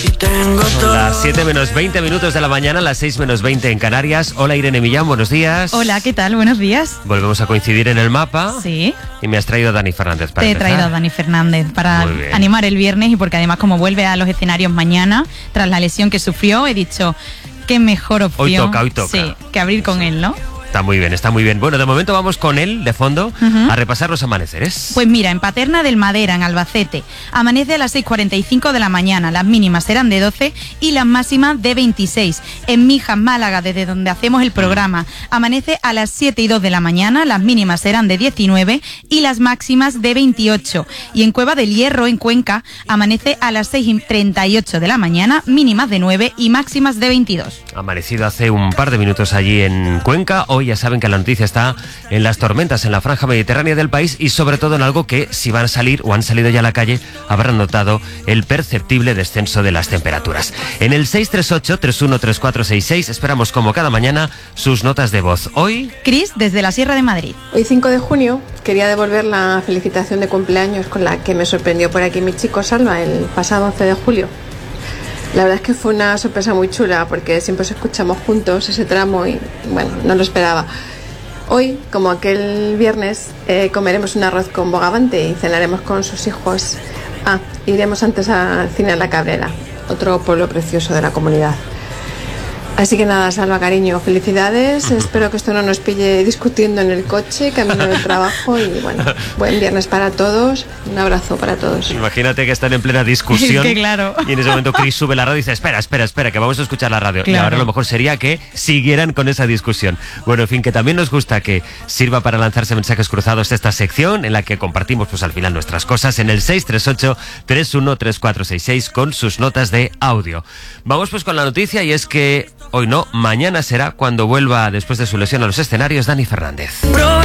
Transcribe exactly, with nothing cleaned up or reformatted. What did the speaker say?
Son las siete menos veinte minutos de la mañana, las seis menos veinte en Canarias. Hola Irene Millán, buenos días. Hola, ¿qué tal? Buenos días. Volvemos a coincidir en el mapa. Sí. Y me has traído a Dani Fernández para Te he empezar. traído a Dani Fernández para animar el viernes y porque además como vuelve a los escenarios mañana, tras la lesión que sufrió, he dicho, qué mejor opción. Hoy toca, hoy toca. Sí, que abrir con él, ¿no? Está muy bien, está muy bien. Bueno, de momento vamos con él, de fondo, uh-huh. a repasar los amaneceres. Pues mira, en Paterna del Madera, en Albacete, amanece a las seis cuarenta y cinco de la mañana. Las mínimas serán de doce y las máximas de veintiséis. En Mijas, Málaga, desde donde hacemos el programa, amanece a las siete y dos de la mañana. Las mínimas serán de diecinueve y las máximas de veintiocho. Y en Cueva del Hierro, en Cuenca, amanece a las seis y treinta y ocho de la mañana, mínimas de nueve y máximas de veintidós. Amanecido hace un par de minutos allí en Cuenca. Hoy ya saben que la noticia está en las tormentas en la franja mediterránea del país y sobre todo en algo que si van a salir o han salido ya a la calle habrán notado el perceptible descenso de las temperaturas. En el seis tres ocho, tres uno tres cuatro seis seis esperamos como cada mañana sus notas de voz. Hoy... Cris, desde la Sierra de Madrid. Hoy cinco de junio quería devolver la felicitación de cumpleaños con la que me sorprendió por aquí mi chico Salva el pasado once de julio. La verdad es que fue una sorpresa muy chula porque siempre os escuchamos juntos ese tramo y bueno, no lo esperaba. Hoy, como aquel viernes, eh, comeremos un arroz con bogavante y cenaremos con sus hijos. Ah, iremos antes al cine a La Cabrera, otro pueblo precioso de la comunidad. Así que nada, Salva, cariño, felicidades. Espero que esto no nos pille discutiendo en el coche, camino del trabajo y bueno, buen viernes para todos. Un abrazo para todos. Imagínate que están en plena discusión. Es que claro. Y en ese momento Cris sube la radio y dice, espera, espera, espera, que vamos a escuchar la radio. Claro. Y ahora lo mejor sería que siguieran con esa discusión. Bueno, en fin, que también nos gusta que sirva para lanzarse mensajes cruzados esta sección en la que compartimos pues al final nuestras cosas en el seis tres ocho, tres uno tres cuatro seis seis con sus notas de audio. Vamos pues con la noticia y es que hoy no, mañana será cuando vuelva después de su lesión a los escenarios Dani Fernández.